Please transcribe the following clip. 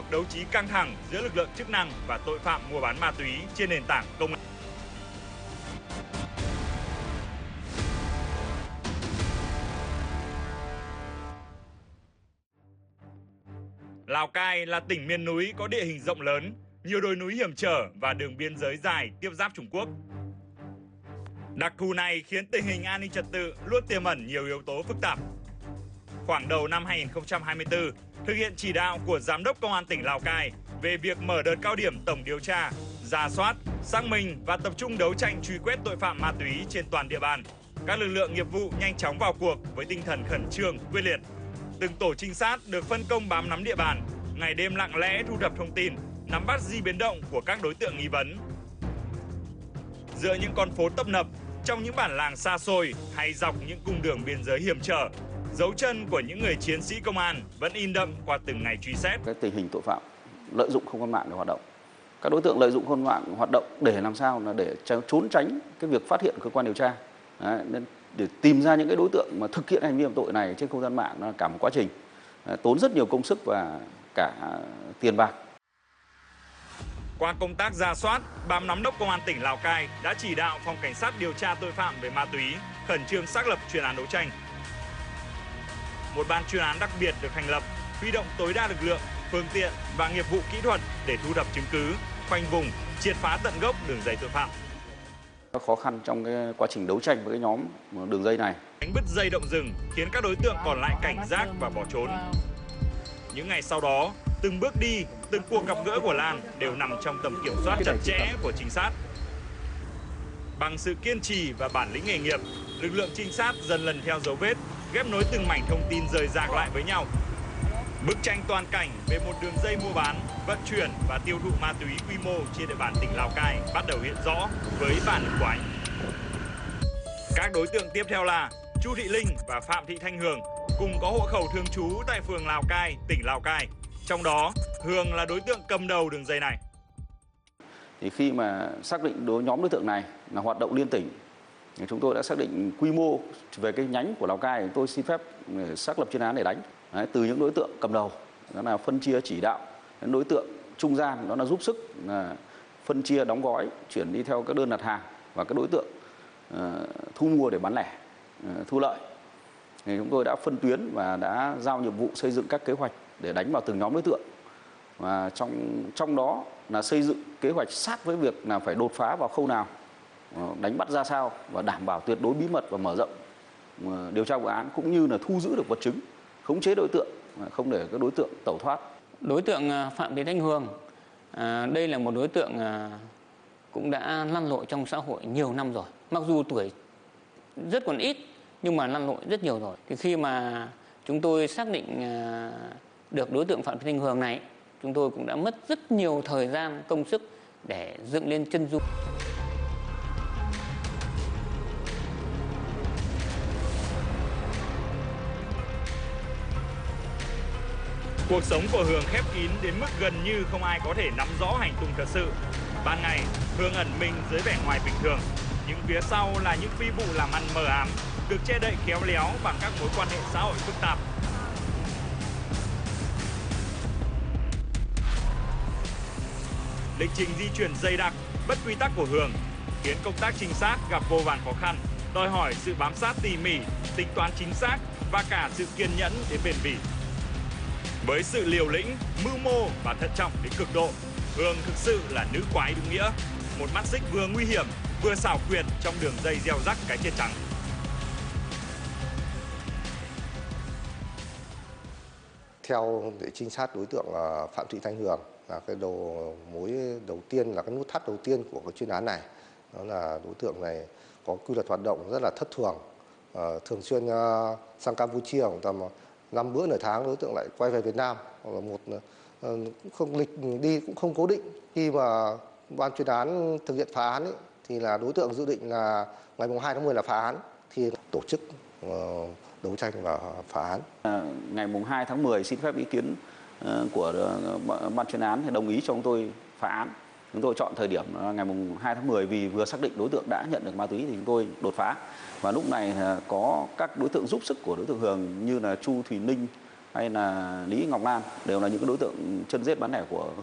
cuộc đấu trí căng thẳng giữa lực lượng chức năng và tội phạm mua bán ma túy trên nền tảng công nghệ. Lào Cai là tỉnh miền núi có địa hình rộng lớn, nhiều đồi núi hiểm trở và đường biên giới dài tiếp giáp Trung Quốc. Đặc thù này khiến tình hình an ninh trật tự luôn tiềm ẩn nhiều yếu tố phức tạp. Khoảng đầu năm 2024, thực hiện chỉ đạo của Giám đốc Công an tỉnh Lào Cai về việc mở đợt cao điểm tổng điều tra, rà soát, xác minh và tập trung đấu tranh truy quét tội phạm ma túy trên toàn địa bàn. Các lực lượng nghiệp vụ nhanh chóng vào cuộc với tinh thần khẩn trương, quyết liệt. Từng tổ trinh sát được phân công bám nắm địa bàn, ngày đêm lặng lẽ thu thập thông tin, nắm bắt di biến động của các đối tượng nghi vấn. Giữa những con phố tấp nập, trong những bản làng xa xôi hay dọc những cung đường biên giới hiểm trở, dấu chân của những người chiến sĩ công an vẫn in đậm qua từng ngày truy xét. Cái tình hình tội phạm lợi dụng không gian mạng để hoạt động. Các đối tượng lợi dụng không gian mạng hoạt động để làm sao là để trốn tránh cái việc phát hiện cơ quan điều tra. Đấy, nên để tìm ra những cái đối tượng mà thực hiện hành vi phạm tội này trên không gian mạng là cả một quá trình tốn rất nhiều công sức và cả tiền bạc. Qua công tác rà soát, Ban Giám đốc Công an tỉnh Lào Cai đã chỉ đạo Phòng Cảnh sát điều tra tội phạm về ma túy khẩn trương xác lập chuyên án đấu tranh. Một ban chuyên án đặc biệt được thành lập, huy động tối đa lực lượng, phương tiện và nghiệp vụ kỹ thuật để thu thập chứng cứ, khoanh vùng, triệt phá tận gốc đường dây tội phạm. Khó khăn trong cái quá trình đấu tranh với cái nhóm đường dây này. Đánh bứt dây động rừng khiến các đối tượng còn lại cảnh giác và bỏ trốn. Những ngày sau đó, từng bước đi, từng cuộc gặp gỡ của Lan đều nằm trong tầm kiểm soát chặt chẽ của trinh sát. Bằng sự kiên trì và bản lĩnh nghề nghiệp, lực lượng trinh sát dần lần theo dấu vết, ghép nối từng mảnh thông tin rời rạc lại với nhau. Bức tranh toàn cảnh về một đường dây mua bán, vận chuyển và tiêu thụ ma túy quy mô trên địa bàn tỉnh Lào Cai bắt đầu hiện rõ với bản lĩnh của anh. Các đối tượng tiếp theo là Chu Thị Linh và Phạm Thị Thanh Hường, cùng có hộ khẩu thường trú tại phường Lào Cai, tỉnh Lào Cai. Trong đó, Hường là đối tượng cầm đầu đường dây này. Thì khi mà xác định nhóm đối tượng này là hoạt động liên tỉnh, thì chúng tôi đã xác định quy mô về cái nhánh của Lào Cai. Tôi xin phép để xác lập chuyên án để đánh. Đấy, từ những đối tượng cầm đầu, đó là phân chia chỉ đạo, đến đối tượng trung gian, đó là giúp sức, là phân chia đóng gói, chuyển đi theo các đơn đặt hàng, và các đối tượng thu mua để bán lẻ, thu lợi. Thì chúng tôi đã phân tuyến và đã giao nhiệm vụ xây dựng các kế hoạch để đánh vào từng nhóm đối tượng. Và trong đó là xây dựng kế hoạch sát với việc là phải đột phá vào khâu nào, đánh bắt ra sao và đảm bảo tuyệt đối bí mật và mở rộng điều tra vụ án, cũng như là thu giữ được vật chứng, khống chế đối tượng, không để các đối tượng tẩu thoát. Đối tượng Phạm Thị Thanh Hường, đây là một đối tượng cũng đã lăn lộn trong xã hội nhiều năm rồi. Mặc dù tuổi rất còn ít nhưng mà lăn lộn rất nhiều rồi. Thì khi mà chúng tôi xác định được đối tượng Phạm Thị Thanh Hường này, chúng tôi cũng đã mất rất nhiều thời gian, công sức để dựng lên chân dung. Cuộc sống của Hường khép kín đến mức gần như không ai có thể nắm rõ hành tung thật sự. Ban ngày, Hường ẩn mình dưới vẻ ngoài bình thường, nhưng phía sau là những phi vụ làm ăn mờ ám, được che đậy khéo léo bằng các mối quan hệ xã hội phức tạp. Lịch trình di chuyển dày đặc, bất quy tắc của Hường khiến công tác trinh sát gặp vô vàn khó khăn, đòi hỏi sự bám sát tỉ mỉ, tính toán chính xác và cả sự kiên nhẫn đến bền bỉ. Với sự liều lĩnh, mưu mô và thận trọng đến cực độ, Hường thực sự là nữ quái đúng nghĩa, một mắt xích vừa nguy hiểm vừa xảo quyệt trong đường dây gieo rắc cái chết trắng. Theo để trinh sát đối tượng Phạm Thị Thanh Hường là cái đầu mối đầu tiên, là cái nút thắt đầu tiên của cái chuyên án này. Đó là đối tượng này có quy luật hoạt động rất là thất thường, thường xuyên sang Campuchia tầm 5 bữa nửa tháng đối tượng lại quay về Việt Nam, hoặc là không lịch đi cũng không cố định. Khi mà ban chuyên án thực hiện phá án thì là đối tượng dự định là ngày 2 tháng 10 là phá án, thì tổ chức đấu tranh và phá án. Ngày 2 tháng 10 xin phép ý kiến của ban chuyên án thì đồng ý cho chúng tôi phá án. Chúng tôi chọn thời điểm là ngày 2 tháng 10 vì vừa xác định đối tượng đã nhận được ma túy thì chúng tôi đột phá. Và lúc này có các đối tượng giúp sức của đối tượng Hường như là Chu Thùy Ninh, hay là Lý Ngọc Lan đều là những cái đối tượng chân rết bán lẻ của